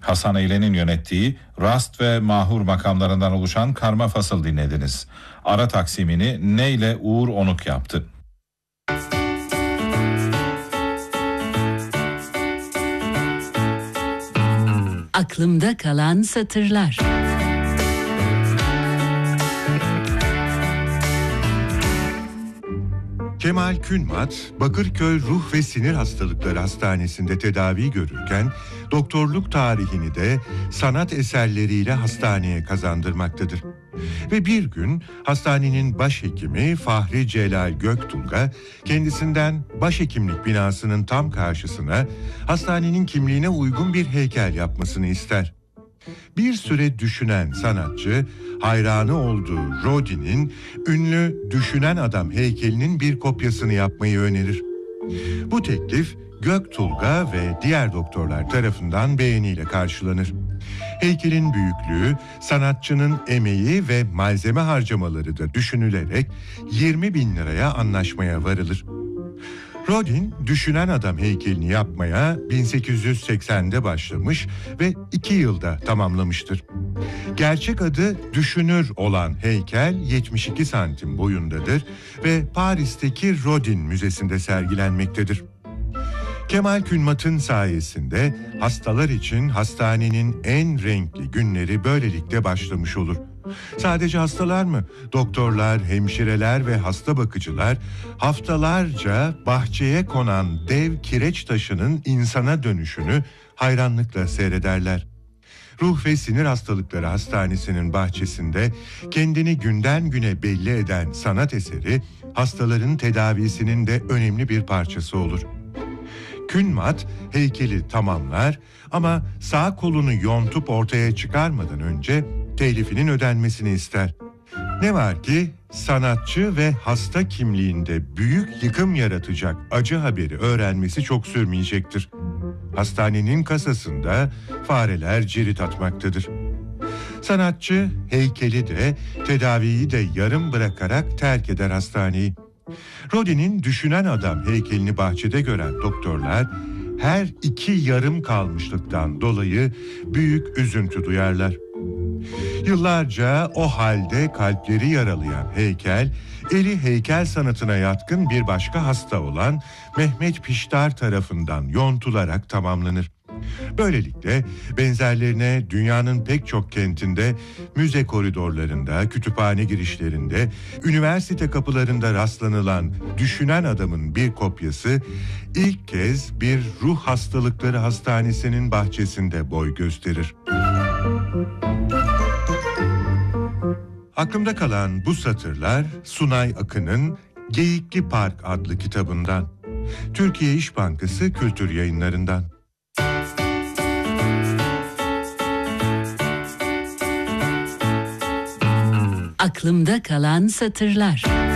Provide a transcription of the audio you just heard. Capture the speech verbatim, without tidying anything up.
Hasan Eylen'in yönettiği Rast ve Mahur makamlarından oluşan karma fasıl dinlediniz. Ara taksimini Neyle Uğur Onuk yaptı. Aklımda kalan satırlar. Kemal Künmat, Bakırköy Ruh ve Sinir Hastalıkları Hastanesi'nde tedavi görürken doktorluk tarihini de sanat eserleriyle hastaneye kazandırmaktadır. Ve bir gün hastanenin başhekimi Fahri Celal Göktulga kendisinden başhekimlik binasının tam karşısına hastanenin kimliğine uygun bir heykel yapmasını ister. Bir süre düşünen sanatçı, hayranı olduğu Rodin'in ünlü Düşünen Adam heykelinin bir kopyasını yapmayı önerir. Bu teklif Göktulga ve diğer doktorlar tarafından beğeniyle karşılanır. Heykelin büyüklüğü, sanatçının emeği ve malzeme harcamaları da düşünülerek yirmi bin liraya anlaşmaya varılır. Rodin, Düşünen Adam heykelini yapmaya bin sekiz yüz seksende başlamış ve iki yılda tamamlamıştır. Gerçek adı Düşünür olan heykel yetmiş iki santim boyundadır ve Paris'teki Rodin Müzesi'nde sergilenmektedir. Kemal Künmat'ın sayesinde hastalar için hastanenin en renkli günleri böylelikle başlamış olur. Sadece hastalar mı? Doktorlar, hemşireler ve hasta bakıcılar haftalarca bahçeye konan dev kireç taşının insana dönüşünü hayranlıkla seyrederler. Ruh ve Sinir Hastalıkları Hastanesi'nin bahçesinde kendini günden güne belli eden sanat eseri hastaların tedavisinin de önemli bir parçası olur. Künmat heykeli tamamlar ama sağ kolunu yontup ortaya çıkarmadan önce telifinin ödenmesini ister. Ne var ki sanatçı ve hasta kimliğinde büyük yıkım yaratacak acı haberi öğrenmesi çok sürmeyecektir. Hastanenin kasasında fareler cirit atmaktadır. Sanatçı heykeli de tedaviyi de yarım bırakarak terk eder hastaneyi. Rodin'in Düşünen Adam heykelini bahçede gören doktorlar her iki yarım kalmışlıktan dolayı büyük üzüntü duyarlar. Yıllarca o halde kalpleri yaralayan heykel, eli heykel sanatına yatkın bir başka hasta olan Mehmet Piştar tarafından yontularak tamamlanır. Böylelikle benzerlerine dünyanın pek çok kentinde, müze koridorlarında, kütüphane girişlerinde, üniversite kapılarında rastlanılan Düşünen Adam'ın bir kopyası ilk kez bir ruh hastalıkları hastanesinin bahçesinde boy gösterir. Aklımda kalan bu satırlar Sunay Akın'ın Geyikli Park adlı kitabından, Türkiye İş Bankası Kültür Yayınlarından. Aklımda kalan satırlar.